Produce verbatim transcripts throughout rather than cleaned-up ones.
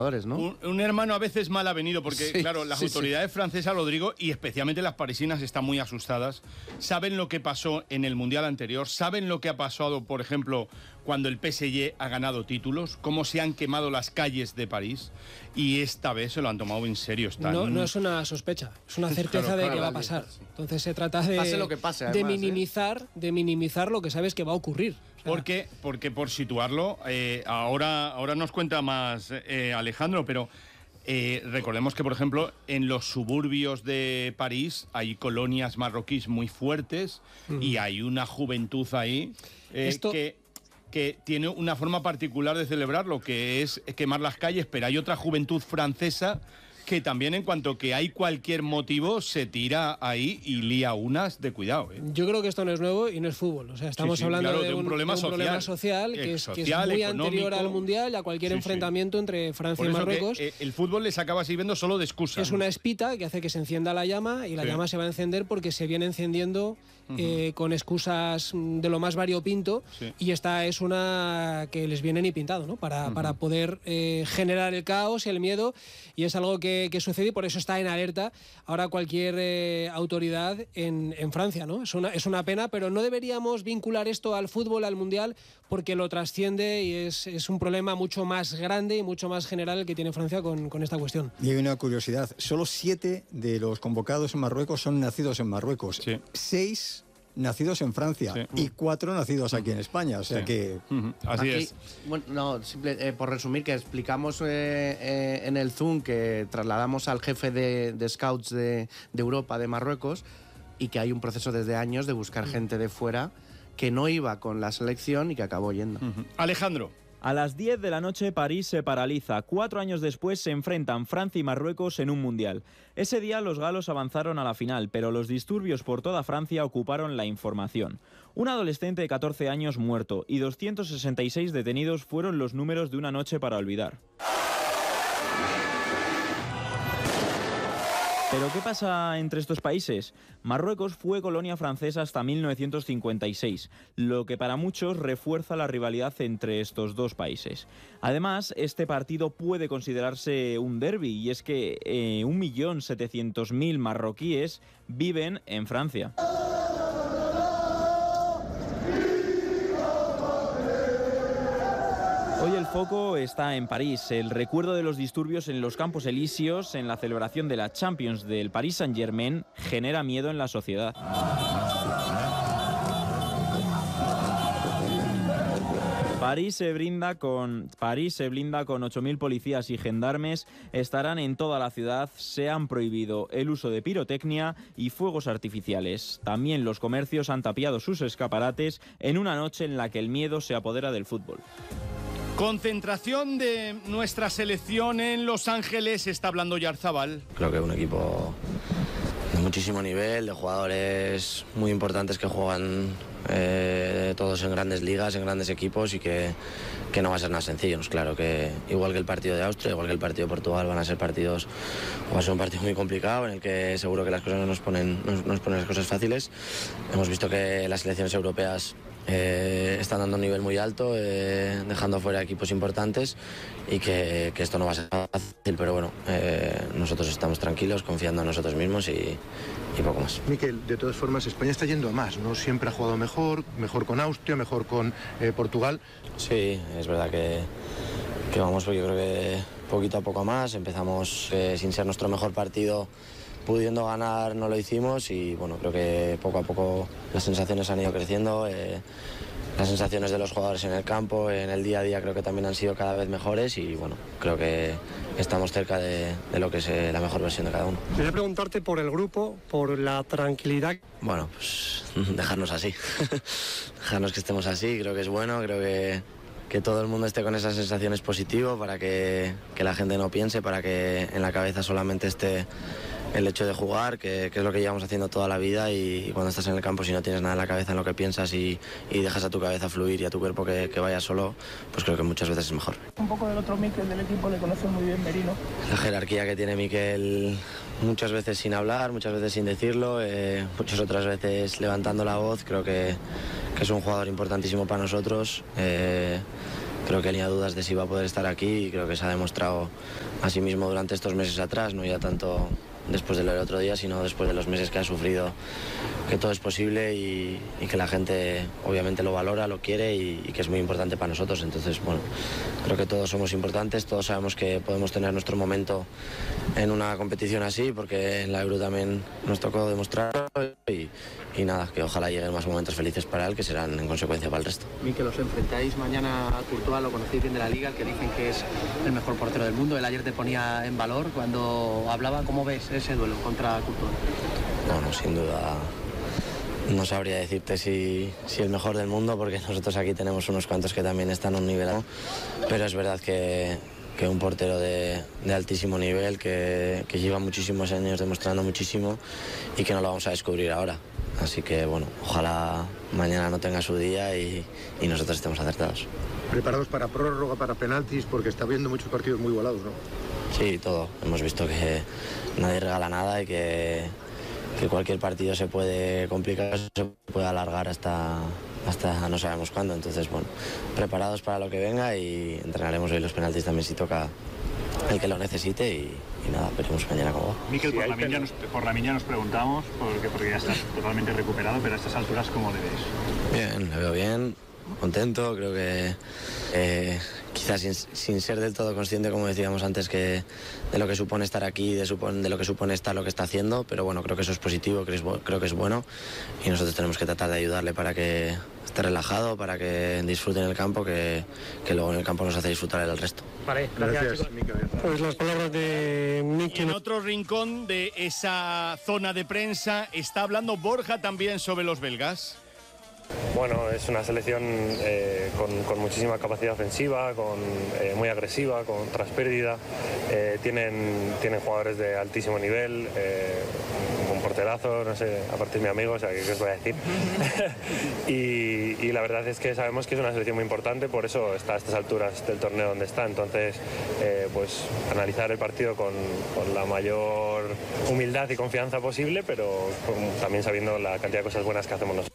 ¿no? Un, un hermano a veces mal avenido, porque sí, claro, las sí, autoridades sí. francesas, Rodrigo, y especialmente las parisinas, están muy asustadas. Saben lo que pasó en el Mundial anterior, saben lo que ha pasado, por ejemplo, cuando el P S G ha ganado títulos, cómo se han quemado las calles de París, y esta vez se lo han tomado en serio. Están... No, no es una sospecha, es una certeza claro, de claro, que va a pasar. Sí. Entonces se trata de, pase lo que pase, además, de minimizar, ¿eh? de minimizar lo que sabes que va a ocurrir. O sea, porque, porque por situarlo, eh, ahora, ahora nos cuenta más eh, Alejandro, pero eh, recordemos que, por ejemplo, en los suburbios de París hay colonias marroquíes muy fuertes mm. y hay una juventud ahí eh, Esto... que... que tiene una forma particular de celebrarlo, que es quemar las calles, pero hay otra juventud francesa que también, en cuanto que hay cualquier motivo, se tira ahí y lía unas de cuidado, ¿eh? Yo creo que esto no es nuvo y no es fútbol. O sea, estamos sí, sí, hablando claro, de, un, de un problema de un social, problema social que, es, social, que es muy económico. anterior al Mundial y a cualquier sí, enfrentamiento sí. entre Francia Por y eso Marruecos. Que, eh, el fútbol les acaba sirviendo solo de excusa. Es ¿no? una espita que hace que se encienda la llama y la sí. llama se va a encender porque se viene encendiendo uh-huh. eh, con excusas de lo más variopinto sí. y esta es una que les viene ni pintado, ¿no? Para, uh-huh. para poder eh, generar el caos y el miedo, y es algo que, que sucede y por eso está en alerta ahora cualquier eh, autoridad en, en Francia, ¿no? Es una, es una pena, pero no deberíamos vincular esto al fútbol, al Mundial, porque lo trasciende y es, es un problema mucho más grande y mucho más general el que tiene Francia con, con esta cuestión. Y hay una curiosidad, solo siete de los convocados en Marruecos son nacidos en Marruecos. Sí. Seis nacidos en Francia sí. y cuatro nacidos aquí en España, o sea sí. que... Uh-huh. Así aquí, es. Bueno, no, simple, eh, por resumir, que explicamos eh, eh, en el Zoom que trasladamos al jefe de, de scouts de, de Europa, de Marruecos, y que hay un proceso desde años de buscar uh-huh. gente de fuera que no iba con la selección y que acabó yendo. Uh-huh. Alejandro. A las diez de la noche París se paraliza. Cuatro años después se enfrentan Francia y Marruecos en un mundial. Ese día los galos avanzaron a la final, pero los disturbios por toda Francia ocuparon la información. Un adolescente de catorce años muerto y doscientos sesenta y seis detenidos fueron los números de una noche para olvidar. ¿Pero qué pasa entre estos países? Marruecos fue colonia francesa hasta mil novecientos cincuenta y seis, lo que para muchos refuerza la rivalidad entre estos dos países. Además, este partido puede considerarse un derbi, y es que eh, un millón setecientos mil marroquíes viven en Francia. Hoy el foco está en París. El recuerdo de los disturbios en los Campos Elíseos, en la celebración de la Champions del Paris Saint-Germain, genera miedo en la sociedad. París se brinda con París se blinda con ocho mil policías y gendarmes. Estarán en toda la ciudad. Se han prohibido el uso de pirotecnia y fuegos artificiales. También los comercios han tapiado sus escaparates en una noche en la que el miedo se apodera del fútbol. Concentración de nuestra selección en Los Ángeles, está hablando Oyarzabal. Creo que es un equipo de muchísimo nivel, de jugadores muy importantes que juegan eh, todos en grandes ligas, en grandes equipos, y que, que no va a ser nada sencillo. ¿No? Claro que igual que el partido de Austria, igual que el partido de Portugal, van a ser partidos, va a ser un partido muy complicado en el que seguro que las cosas no nos ponen, no nos ponen las cosas fáciles. Hemos visto que las selecciones europeas Eh, están dando un nivel muy alto, eh, dejando fuera equipos importantes, y que, que esto no va a ser fácil, pero bueno, eh, nosotros estamos tranquilos, confiando en nosotros mismos y, y poco más. Miquel, de todas formas, España está yendo a más, ¿no? Siempre ha jugado mejor, mejor con Austria, mejor con eh, Portugal. Sí, es verdad que, que vamos, pues yo creo que poquito a poco a más. Empezamos eh, sin ser nuestro mejor partido, pudiendo ganar no lo hicimos, y bueno, creo que poco a poco las sensaciones han ido creciendo, eh, las sensaciones de los jugadores en el campo, en el día a día, creo que también han sido cada vez mejores, y bueno, creo que estamos cerca de, de lo que es eh, la mejor versión de cada uno. Quería preguntarte por el grupo, por la tranquilidad. Bueno, pues dejarnos así, dejarnos que estemos así, creo que es bueno, creo que que todo el mundo esté con esas sensaciones positivas, para que, que la gente no piense, para que en la cabeza solamente esté el hecho de jugar, que, que es lo que llevamos haciendo toda la vida, y, y cuando estás en el campo, si no tienes nada en la cabeza en lo que piensas y, y dejas a tu cabeza fluir y a tu cuerpo que, que vaya solo, pues creo que muchas veces es mejor. Un poco del otro Miquel del equipo le conoce muy bien Merino. La jerarquía que tiene Miquel, muchas veces sin hablar, muchas veces sin decirlo, eh, muchas otras veces levantando la voz, creo que, que es un jugador importantísimo para nosotros. Eh, creo que tenía dudas de si iba a poder estar aquí y creo que se ha demostrado a sí mismo durante estos meses atrás, no ya tanto después de lo del otro día, sino después de los meses que ha sufrido, que todo es posible y, y que la gente obviamente lo valora, lo quiere y, y que es muy importante para nosotros. Entonces, bueno, creo que todos somos importantes, todos sabemos que podemos tener nuestro momento en una competición así, porque en la Euro también nos tocó demostrarlo y, y nada, que ojalá lleguen más momentos felices para él, que serán en consecuencia para el resto. Mikel, os enfrentáis mañana a Courtois, lo conocéis bien de la Liga, que dicen que es el mejor portero del mundo. Él ayer te ponía en valor cuando hablaba. ¿Cómo ves ese duelo contra Courtois? Bueno, sin duda no sabría decirte si, si el mejor del mundo, porque nosotros aquí tenemos unos cuantos que también están a un nivel alto, pero es verdad que, que un portero de, de altísimo nivel, que, que lleva muchísimos años demostrando muchísimo y que no lo vamos a descubrir ahora. Así que bueno, ojalá mañana no tenga su día y, y nosotros estemos acertados. ¿Preparados para prórroga, para penaltis? Porque está habiendo muchos partidos muy igualados, ¿no? Sí, todo. Hemos visto que nadie regala nada y que, que cualquier partido se puede complicar, se puede alargar hasta, hasta no sabemos cuándo. Entonces, bueno, preparados para lo que venga y entrenaremos hoy los penaltis también si toca el que lo necesite y, y nada, veremos mañana cómo va. Mikel, por, la miña nos, por la miña nos preguntamos, porque, porque ya estás totalmente recuperado, pero a estas alturas, ¿cómo le ves? Bien, le veo bien, contento, creo que eh, quizás sin, sin ser del todo consciente, como decíamos antes, que de lo que supone estar aquí, de, supone, de lo que supone estar lo que está haciendo, pero bueno, creo que eso es positivo, creo que es, creo que es bueno y nosotros tenemos que tratar de ayudarle para que esté relajado, para que disfrute en el campo, que, que luego en el campo nos hace disfrutar el resto. Vale, gracias, gracias Mikel. Pues las palabras de Mikel. En otro rincón de esa zona de prensa está hablando Borja también sobre los belgas. Bueno, es una selección eh, con, con muchísima capacidad ofensiva, con, eh, muy agresiva, con tras pérdida. Eh, tienen, tienen jugadores de altísimo nivel, eh, un porterazo, no sé, aparte es mi amigo, o sea, ¿qué os voy a decir? y, y la verdad es que sabemos que es una selección muy importante, por eso está a estas alturas del torneo donde está. Entonces, eh, pues analizar el partido con, con la mayor humildad y confianza posible, pero con, también sabiendo la cantidad de cosas buenas que hacemos nosotros.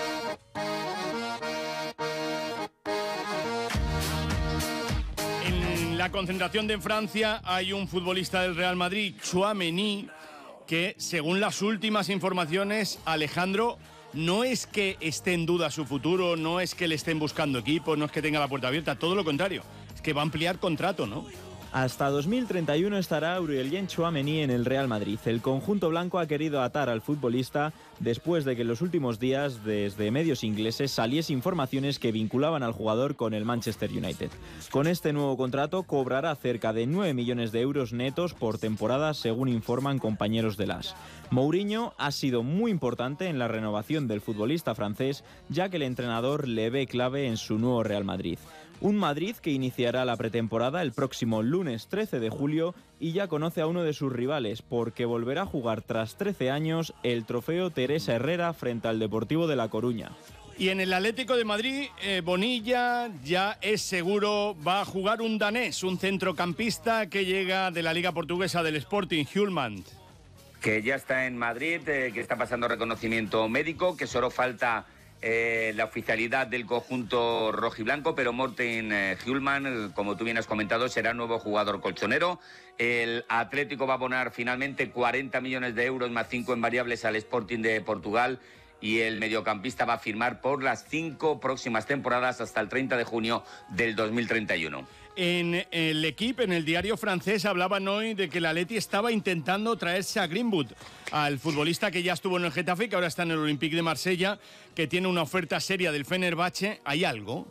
En la concentración de Francia hay un futbolista del Real Madrid, Tchouaméni, que según las últimas informaciones, Alejandro, no es que esté en duda su futuro, no es que le estén buscando equipo, no es que tenga la puerta abierta, todo lo contrario, es que va a ampliar contrato, ¿no? Hasta dos mil treinta y uno estará Aurélien Tchouaméni en el Real Madrid. El conjunto blanco ha querido atar al futbolista después de que en los últimos días desde medios ingleses saliese informaciones que vinculaban al jugador con el Manchester United. Con este nuevo contrato cobrará cerca de nueve millones de euros netos por temporada, según informan compañeros del A S. Mourinho ha sido muy importante en la renovación del futbolista francés, ya que el entrenador le ve clave en su nuevo Real Madrid. Un Madrid que iniciará la pretemporada el próximo lunes trece de julio y ya conoce a uno de sus rivales, porque volverá a jugar tras trece años el trofeo Teresa Herrera frente al Deportivo de La Coruña. Y en el Atlético de Madrid, eh, Bonilla ya es seguro, va a jugar un danés, un centrocampista que llega de la Liga Portuguesa del Sporting, Hjulmand. Que ya está en Madrid, eh, que está pasando reconocimiento médico, que solo falta Eh, la oficialidad del conjunto rojiblanco, pero Morten eh, Hjulmand, como tú bien has comentado, será nuevo jugador colchonero. El Atlético va a abonar finalmente cuarenta millones de euros más cinco en variables al Sporting de Portugal y el mediocampista va a firmar por las cinco próximas temporadas hasta el treinta de junio del dos mil treinta y uno. En el equipo, en el diario francés, hablaban hoy de que el Atleti estaba intentando traerse a Greenwood, al futbolista que ya estuvo en el Getafe y que ahora está en el Olympique de Marsella, que tiene una oferta seria del Fenerbahce. ¿Hay algo?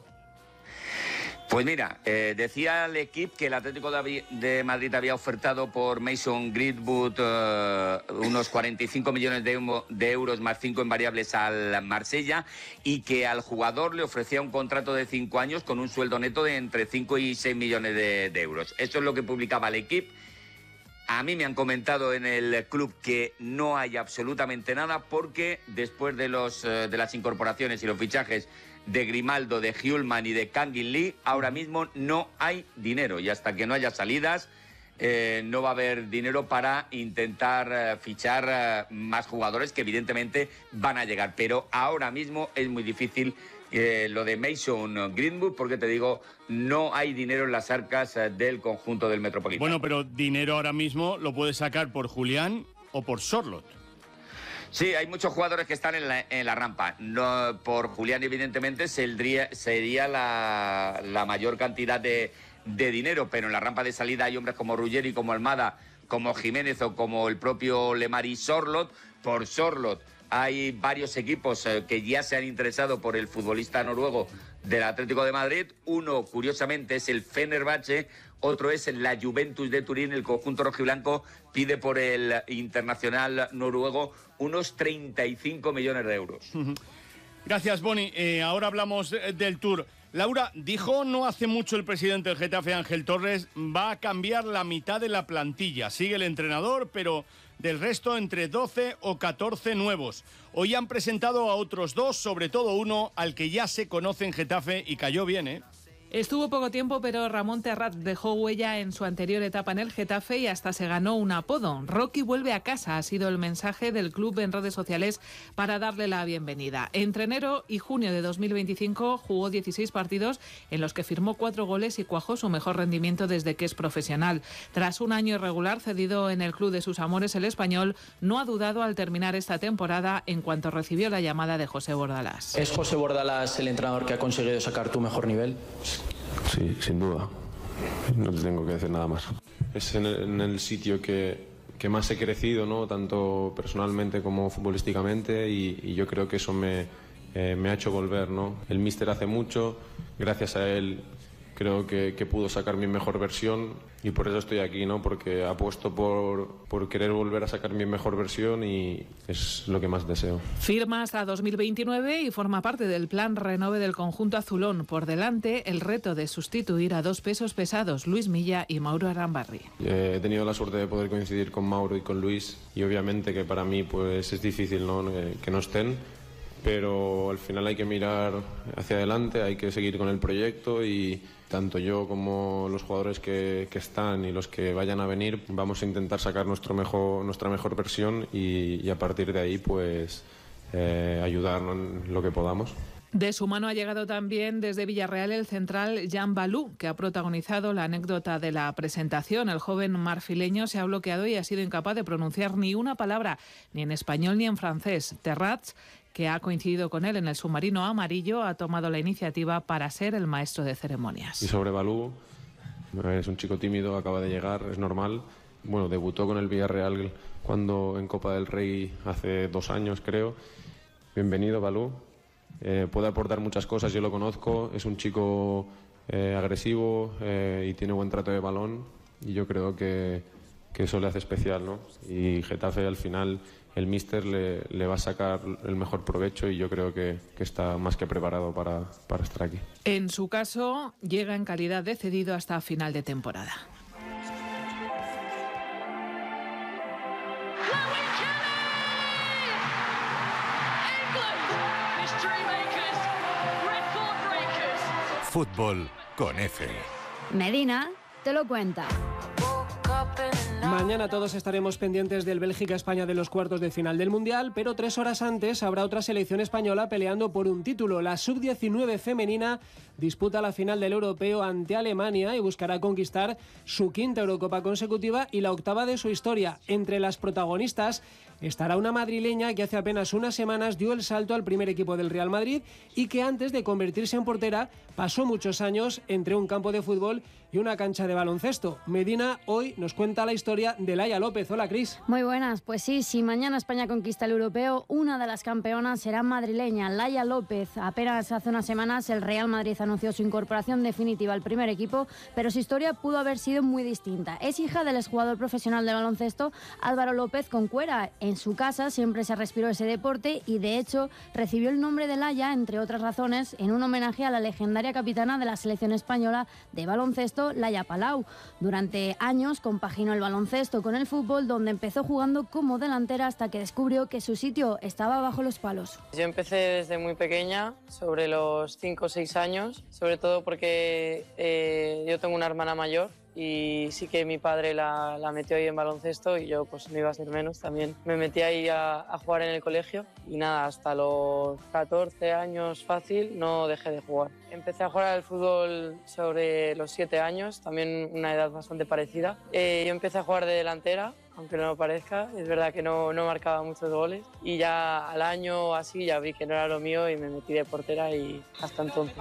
Pues mira, eh, decía el equipo que el Atlético de Madrid había ofertado por Mason Greenwood eh, unos cuarenta y cinco millones de, de euros más cinco en variables al Marsella y que al jugador le ofrecía un contrato de cinco años con un sueldo neto de entre cinco y seis millones de, de euros. Eso es lo que publicaba el equipo. A mí me han comentado en el club que no hay absolutamente nada porque después de, los, eh, de las incorporaciones y los fichajes de Grimaldo, de Hjulmand y de Kangin Lee, ahora mismo no hay dinero y hasta que no haya salidas eh, no va a haber dinero para intentar eh, fichar eh, más jugadores que evidentemente van a llegar, pero ahora mismo es muy difícil eh, lo de Mason Greenwood, porque te digo, no hay dinero en las arcas eh, del conjunto del Metropolitano. Bueno, pero dinero ahora mismo lo puedes sacar por Julián o por Sorloth. Sí, hay muchos jugadores que están en la, en la rampa. No, por Julián, evidentemente, sería, sería la, la mayor cantidad de, de dinero, pero en la rampa de salida hay hombres como Ruggeri, como Almada, como Jiménez o como el propio Lemar y Sorloth. Por Sorloth hay varios equipos eh, que ya se han interesado por el futbolista noruego del Atlético de Madrid. Uno, curiosamente, es el Fenerbahce, otro es la Juventus de Turín. El conjunto rojiblanco pide por el internacional noruego unos treinta y cinco millones de euros. Gracias, Boni. Eh, ahora hablamos del Tour. Laura, dijo no hace mucho el presidente del Getafe, Ángel Torres, va a cambiar la mitad de la plantilla. Sigue el entrenador, pero del resto entre doce o catorce nuevos. Hoy han presentado a otros dos, sobre todo uno al que ya se conoce en Getafe y cayó bien, ¿eh? Estuvo poco tiempo, pero Ramón Terrat dejó huella en su anterior etapa en el Getafe y hasta se ganó un apodo. Rocky vuelve a casa, ha sido el mensaje del club en redes sociales para darle la bienvenida. Entre enero y junio de dos mil veinticinco jugó dieciséis partidos en los que firmó cuatro goles y cuajó su mejor rendimiento desde que es profesional. Tras un año irregular cedido en el club de sus amores, el español no ha dudado al terminar esta temporada en cuanto recibió la llamada de José Bordalás. ¿Es José Bordalás el entrenador que ha conseguido sacar tu mejor nivel? Sí, sin duda. No te tengo que decir nada más. Es en el, en el sitio que, que más he crecido, ¿no? Tanto personalmente como futbolísticamente, y, y yo creo que eso me, eh, me ha hecho volver, ¿no? El míster hace mucho, gracias a él creo que, que pudo sacar mi mejor versión y por eso estoy aquí, ¿no? Porque apuesto por, por querer volver a sacar mi mejor versión y es lo que más deseo. Firma hasta dos mil veintinueve y forma parte del plan renove del conjunto azulón. Por delante, el reto de sustituir a dos pesos pesados, Luis Milla y Mauro Arambarri. Eh, he tenido la suerte de poder coincidir con Mauro y con Luis y obviamente que para mí pues es difícil, ¿no? que, que no estén, pero al final hay que mirar hacia adelante, hay que seguir con el proyecto y tanto yo como los jugadores que, que están y los que vayan a venir vamos a intentar sacar nuestro mejor, nuestra mejor versión y, y a partir de ahí pues eh, ayudarnos en lo que podamos. De su mano ha llegado también desde Villarreal el central Jan Balú, que ha protagonizado la anécdota de la presentación. El joven marfileño se ha bloqueado y ha sido incapaz de pronunciar ni una palabra, ni en español ni en francés. Terrats, que ha coincidido con él en el submarino amarillo, ha tomado la iniciativa para ser el maestro de ceremonias. Y sobre Balú, es un chico tímido, acaba de llegar, es normal. Bueno, debutó con el Villarreal cuando en Copa del Rey hace dos años, creo. Bienvenido, Balú. Eh, puede aportar muchas cosas, yo lo conozco, es un chico eh, agresivo eh, y tiene buen trato de balón y yo creo que, que eso le hace especial, ¿no? Y Getafe al final el míster le, le va a sacar el mejor provecho y yo creo que, que está más que preparado para, para estar aquí. En su caso, llega en calidad de cedido hasta final de temporada. Fútbol con F. Medina te lo cuenta. Mañana todos estaremos pendientes del Bélgica-España de los cuartos de final del Mundial, pero tres horas antes habrá otra selección española peleando por un título. La sub diecinueve femenina disputa la final del Europeo ante Alemania y buscará conquistar su quinta Eurocopa consecutiva y la octava de su historia. Entre las protagonistas estará una madrileña que hace apenas unas semanas dio el salto al primer equipo del Real Madrid y que antes de convertirse en portera pasó muchos años entre un campo de fútbol y una cancha de baloncesto. Medina hoy nos cuenta la historia de Laia López. Hola, Cris. Muy buenas. Pues sí, si mañana España conquista el europeo, una de las campeonas será madrileña, Laia López. Apenas hace unas semanas el Real Madrid anunció su incorporación definitiva al primer equipo, pero su historia pudo haber sido muy distinta. Es hija del exjugador profesional de baloncesto Álvaro López Concuera. En su casa siempre se respiró ese deporte y de hecho recibió el nombre de Laia, entre otras razones, en un homenaje a la legendaria capitana de la selección española de baloncesto, Laia Palau. Durante años compaginó el baloncesto con el fútbol, donde empezó jugando como delantera hasta que descubrió que su sitio estaba bajo los palos. Yo empecé desde muy pequeña, sobre los cinco o seis años, sobre todo porque eh, yo tengo una hermana mayor y sí que mi padre la, la metió ahí en baloncesto y yo pues no iba a ser menos también. Me metí ahí a, a jugar en el colegio y nada, hasta los catorce años fácil no dejé de jugar. Empecé a jugar al fútbol sobre los siete años, también una edad bastante parecida. Eh, yo empecé a jugar de delantera, aunque no lo parezca, es verdad que no, no marcaba muchos goles y ya al año así ya vi que no era lo mío y me metí de portera y hasta entonces.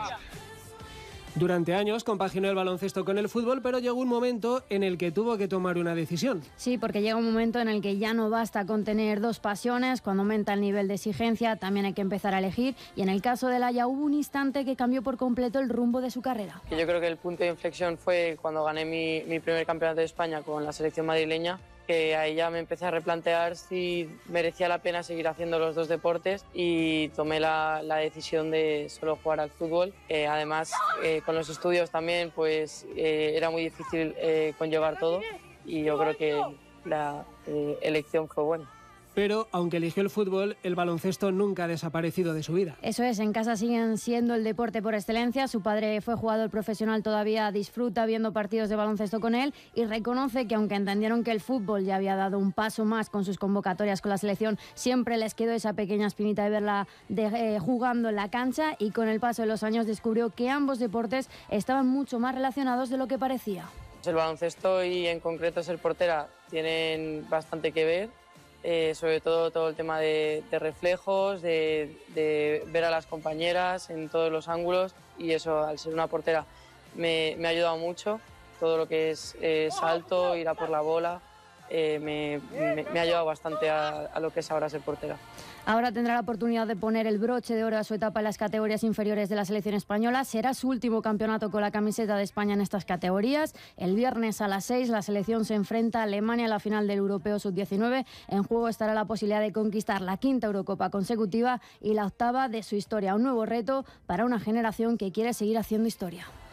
Durante años compaginó el baloncesto con el fútbol, pero llegó un momento en el que tuvo que tomar una decisión. Sí, porque llega un momento en el que ya no basta con tener dos pasiones, cuando aumenta el nivel de exigencia también hay que empezar a elegir, y en el caso de Laia hubo un instante que cambió por completo el rumbo de su carrera. Yo creo que el punto de inflexión fue cuando gané mi, mi primer campeonato de España con la selección madrileña, que ahí ya me empecé a replantear si merecía la pena seguir haciendo los dos deportes y tomé la, la decisión de solo jugar al fútbol. Eh, además, eh, con los estudios también pues eh, era muy difícil eh, conllevar todo y yo creo que la eh, elección fue buena. Pero, aunque eligió el fútbol, el baloncesto nunca ha desaparecido de su vida. Eso es, en casa siguen siendo el deporte por excelencia. Su padre fue jugador profesional, todavía disfruta viendo partidos de baloncesto con él y reconoce que aunque entendieron que el fútbol ya había dado un paso más con sus convocatorias con la selección, siempre les quedó esa pequeña espinita de verla de, eh, jugando en la cancha, y con el paso de los años descubrió que ambos deportes estaban mucho más relacionados de lo que parecía. El baloncesto y en concreto ser portera tienen bastante que ver. Eh, sobre todo todo el tema de, de reflejos, de, de ver a las compañeras en todos los ángulos, y eso al ser una portera me, me ha ayudado mucho. Todo lo que es eh, salto, ir a por la bola, eh, me, me, me ha ayudado bastante a, a lo que es ahora ser portera. Ahora tendrá la oportunidad de poner el broche de oro a su etapa en las categorías inferiores de la selección española. Será su último campeonato con la camiseta de España en estas categorías. El viernes a las seis la selección se enfrenta a Alemania en la final del Europeo sub diecinueve. En juego estará la posibilidad de conquistar la quinta Eurocopa consecutiva y la octava de su historia. Un nuevo reto para una generación que quiere seguir haciendo historia.